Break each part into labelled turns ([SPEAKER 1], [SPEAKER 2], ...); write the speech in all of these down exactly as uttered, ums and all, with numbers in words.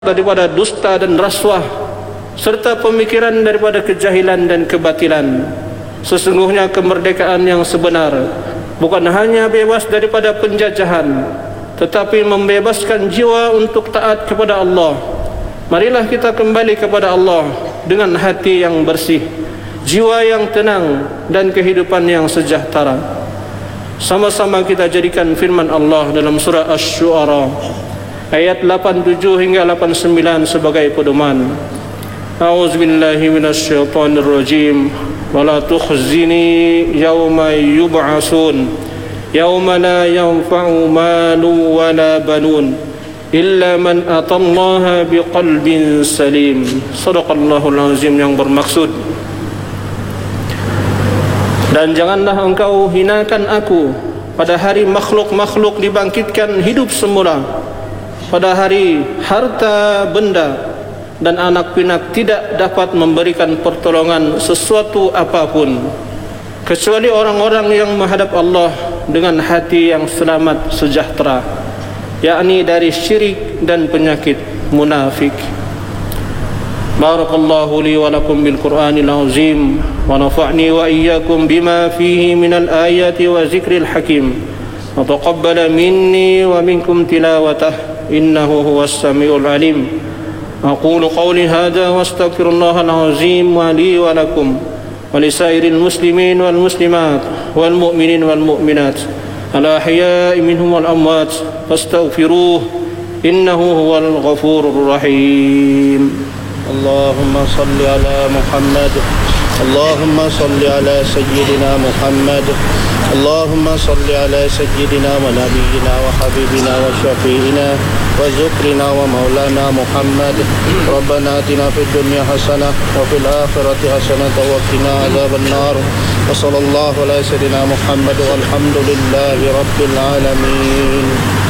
[SPEAKER 1] daripada dusta dan rasuah, serta pemikiran daripada kejahilan dan kebatilan. Sesungguhnya kemerdekaan yang sebenar bukan hanya bebas daripada penjajahan, tetapi membebaskan jiwa untuk taat kepada Allah. Marilah kita kembali kepada Allah dengan hati yang bersih, jiwa yang tenang, dan kehidupan yang sejahtera. Sama-sama kita jadikan firman Allah dalam surah Asy-Syu'ara ayat lapan puluh tujuh hingga lapan puluh sembilan sebagai pedoman. A'udzubillahi minasyaitonir rajim. Wala tukhzini yauma yub'atsun yauma la yanfa'u malun wala banun illa man atallaha biqalbin salim. Shadaqallahul azim, yang bermaksud, dan janganlah engkau hinakan aku pada hari makhluk-makhluk dibangkitkan hidup semula, pada hari harta benda dan anak pinak tidak dapat memberikan pertolongan sesuatu apapun, kecuali orang-orang yang menghadap Allah dengan hati yang selamat sejahtera, yakni dari syirik dan penyakit munafik. Barakallahu li wa lakum bil Qur'anil azim wa nafa'ni wa iyyakum bima fihi minal ayati wa zikril hakim wa taqabbala minni wa minkum tilawatah innahu huwas samiul alim. Aqulu qawli hadha wa astaghfirullahal azim wa li wa lakum wa lisairil muslimin wal muslimat wal mu'minin wal mu'minat al ahya'i minhum wal amwat fastaghfiruh innahu huwal ghafurur rahim. Allahumma salli ala Muhammad, Allahumma salli ala sayyidina Muhammad, Allahumma salli ala sayyidina wa nabiyyina wa habibina wa syafi'ina wa zukrina wa maulana Muhammad. Rabbana atina fid dunya hasanah wa fil akhirati hasanah wa qina adzaban nar. Wa sallallahu ala sayyidina Muhammad walhamdulillahi rabbil alamin.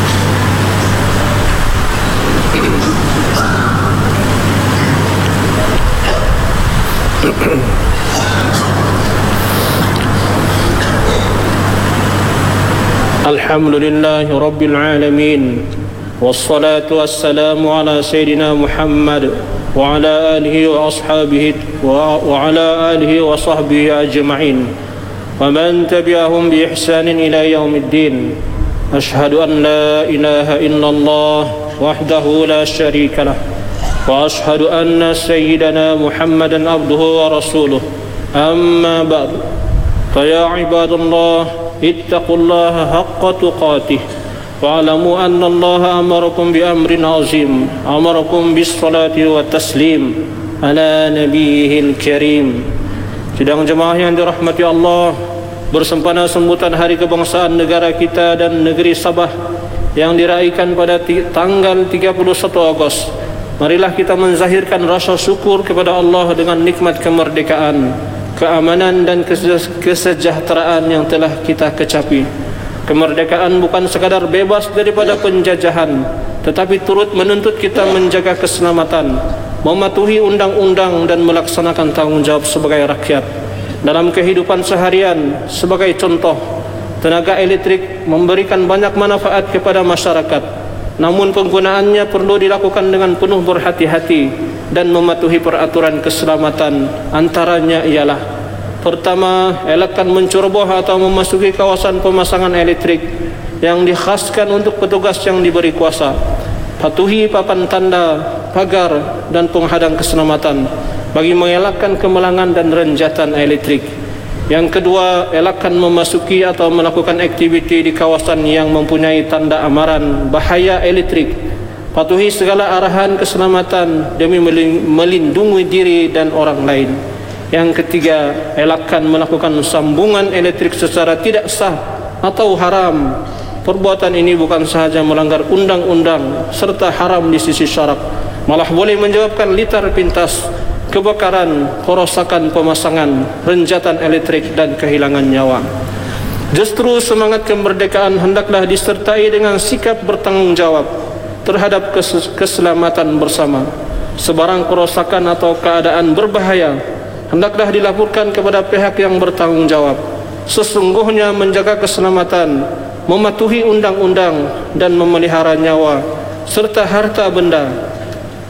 [SPEAKER 1] Alhamdulillahi rabbil alamin, wassalatu wassalamu ala sayyidina Muhammad wa ala alihi wa ashabihi wa, wa ala alihi wa sahbihi ajma'in wa man tabi'ahum bi ihsanin ila yaumiddin. Ashhadu an la ilaha illallah wahdahu la syarika lah wa ashhadu anna sayyidana Muhammadan abduhu wa rasuluh. Amma ba'd, fa ya ibadallah ittaqullaha haqqa tuqatih wa'lamu anna Allah amarakum bi amrin azim, amarakum bis salati wa taslim ala nabiyihil karim. Sidang jemaah yang dirahmati Allah, bersempena sambutan hari kebangsaan negara kita dan negeri Sabah yang diraihkan pada tanggal tiga puluh satu Agustus, marilah kita menzahirkan rasa syukur kepada Allah dengan nikmat kemerdekaan, keamanan dan kesejahteraan yang telah kita kecapi. Kemerdekaan bukan sekadar bebas daripada penjajahan, tetapi turut menuntut kita menjaga keselamatan, mematuhi undang-undang dan melaksanakan tanggungjawab sebagai rakyat dalam kehidupan seharian. Sebagai contoh, tenaga elektrik memberikan banyak manfaat kepada masyarakat, namun penggunaannya perlu dilakukan dengan penuh berhati-hati dan mematuhi peraturan keselamatan. Antaranya ialah: pertama, elakkan menceroboh atau memasuki kawasan pemasangan elektrik yang dikhaskan untuk petugas yang diberi kuasa. Patuhi papan tanda, pagar, dan penghadang keselamatan bagi mengelakkan kemalangan dan renjatan elektrik. Yang kedua, elakkan memasuki atau melakukan aktiviti di kawasan yang mempunyai tanda amaran bahaya elektrik. Patuhi segala arahan keselamatan demi melindungi diri dan orang lain. Yang ketiga, elakkan melakukan sambungan elektrik secara tidak sah atau haram. Perbuatan ini bukan sahaja melanggar undang-undang serta haram di sisi syarak, malah boleh menyebabkan litar pintas, kebakaran, kerosakan pemasangan, renjatan elektrik, dan kehilangan nyawa. Justru semangat kemerdekaan hendaklah disertai dengan sikap bertanggung jawab terhadap kes- keselamatan bersama. Sebarang kerosakan atau keadaan berbahaya hendaklah dilaporkan kepada pihak yang bertanggung jawab. Sesungguhnya menjaga keselamatan, mematuhi undang-undang, dan memelihara nyawa serta harta benda